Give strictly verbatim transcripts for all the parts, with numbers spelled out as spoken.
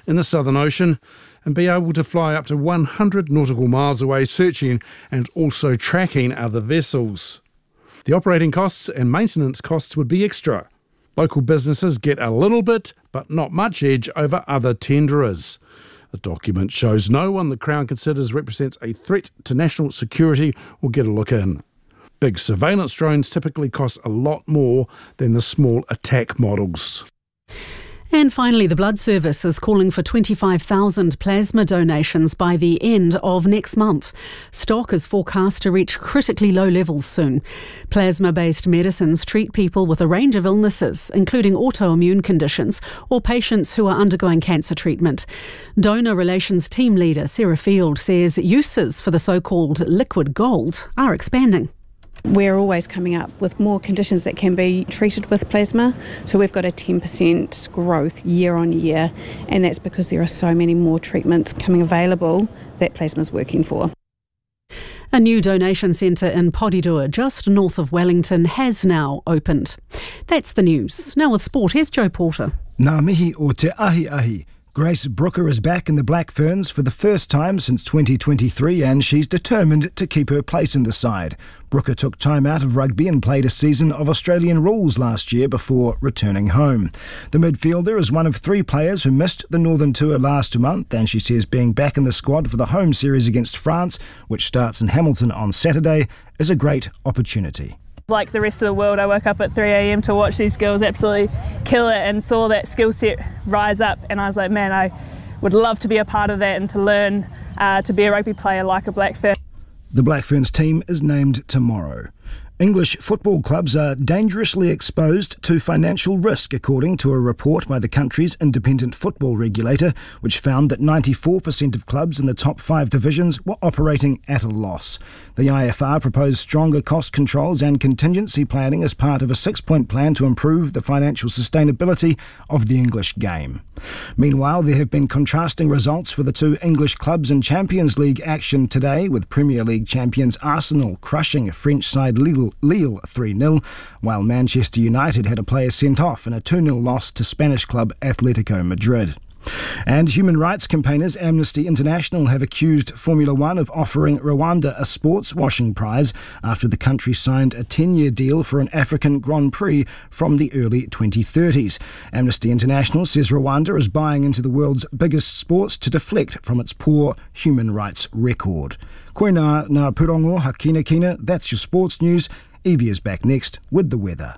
in the Southern Ocean and be able to fly up to one hundred nautical miles away searching and also tracking other vessels. The operating costs and maintenance costs would be extra. Local businesses get a little bit, but not much edge over other tenderers. The document shows no one the Crown considers represents a threat to national security will get a look in. Big surveillance drones typically cost a lot more than the small attack models. And finally, the Blood Service is calling for twenty-five thousand plasma donations by the end of next month. Stock is forecast to reach critically low levels soon. Plasma-based medicines treat people with a range of illnesses, including autoimmune conditions or patients who are undergoing cancer treatment. Donor Relations Team Leader Sarah Field says uses for the so-called liquid gold are expanding. We're always coming up with more conditions that can be treated with plasma. So we've got a ten percent growth year on year, and that's because there are so many more treatments coming available that plasma's working for. A new donation centre in Porirua, just north of Wellington, has now opened. That's the news. Now with sport, here's Joe Porter. Ngā mihi o te ahi ahi. Grace Brooker is back in the Black Ferns for the first time since twenty twenty-three, and she's determined to keep her place in the side. Brooker took time out of rugby and played a season of Australian rules last year before returning home. The midfielder is one of three players who missed the Northern Tour last month, and she says being back in the squad for the home series against France, which starts in Hamilton on Saturday, is a great opportunity. Like the rest of the world, I woke up at three a.m. to watch these girls absolutely kill it and saw that skill set rise up, and I was like, man, I would love to be a part of that and to learn uh, to be a rugby player like a Black Fern. The Black Ferns team is named tomorrow. English football clubs are dangerously exposed to financial risk, according to a report by the country's independent football regulator, which found that ninety-four percent of clubs in the top five divisions were operating at a loss. The I F R proposed stronger cost controls and contingency planning as part of a six-point plan to improve the financial sustainability of the English game. Meanwhile, there have been contrasting results for the two English clubs in Champions League action today, with Premier League champions Arsenal crushing French side Lille Lille three nil, while Manchester United had a player sent off in a two nil loss to Spanish club Atletico Madrid. And human rights campaigners Amnesty International have accused Formula One of offering Rwanda a sports washing prize after the country signed a ten-year deal for an African Grand Prix from the early twenty thirties. Amnesty International says Rwanda is buying into the world's biggest sports to deflect from its poor human rights record. Koe nā, nā purongo, hakina kina, that's your sports news. Evie is back next with the weather.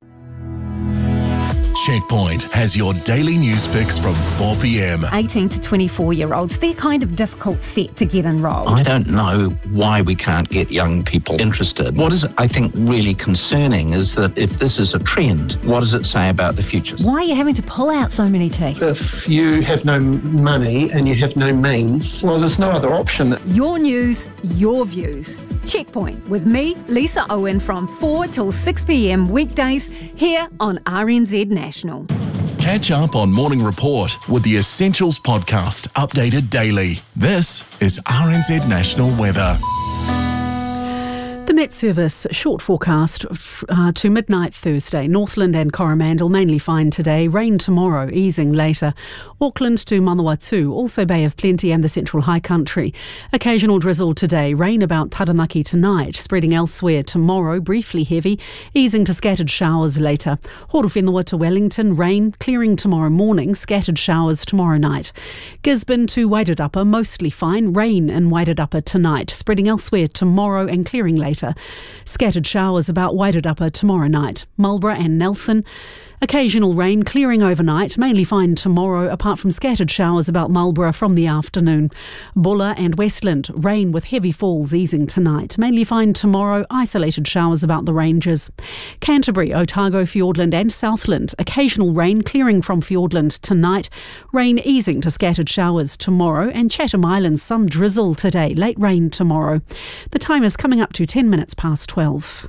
Checkpoint has your daily news fix from four p.m. eighteen to twenty-four year olds, they're kind of difficult set to get enrolled. I don't know why we can't get young people interested. What is, I think, really concerning is that if this is a trend, what does it say about the future? Why are you having to pull out so many teeth? If you have no money and you have no means, well, there's no other option. Your news, your views. Checkpoint with me, Lisa Owen, from four till six p.m. weekdays here on R N Z National. Catch up on Morning Report with the Essentials podcast, updated daily. This is R N Z National Weather. The Met Service short forecast uh, to midnight Thursday. Northland and Coromandel mainly fine today. Rain tomorrow, easing later. Auckland to Manawatu, also Bay of Plenty and the Central High Country. Occasional drizzle today. Rain about Taranaki tonight. Spreading elsewhere tomorrow, briefly heavy. Easing to scattered showers later. Horowhenua to Wellington. Rain clearing tomorrow morning. Scattered showers tomorrow night. Gisborne to Wairarapa, mostly fine. Rain in Wairarapa tonight. Spreading elsewhere tomorrow and clearing later. Scattered showers about Wairarapa tomorrow night. Marlborough and Nelson. Occasional rain clearing overnight, mainly fine tomorrow, apart from scattered showers about Marlborough from the afternoon. Bulla and Westland, rain with heavy falls easing tonight. Mainly fine tomorrow, isolated showers about the ranges. Canterbury, Otago, Fiordland and Southland. Occasional rain clearing from Fiordland tonight. Rain easing to scattered showers tomorrow. And Chatham Islands, some drizzle today. Late rain tomorrow. The time is coming up to ten minutes past twelve.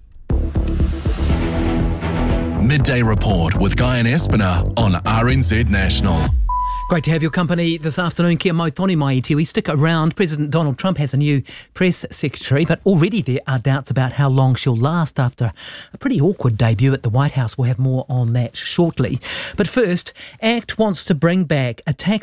Midday Report with Guy and Espiner on R N Z National. Great to have your company this afternoon. Kia mau toni mai te iwi. Stick around. President Donald Trump has a new press secretary, but already there are doubts about how long she'll last after a pretty awkward debut at the White House. We'll have more on that shortly. But first, ACT wants to bring back a tax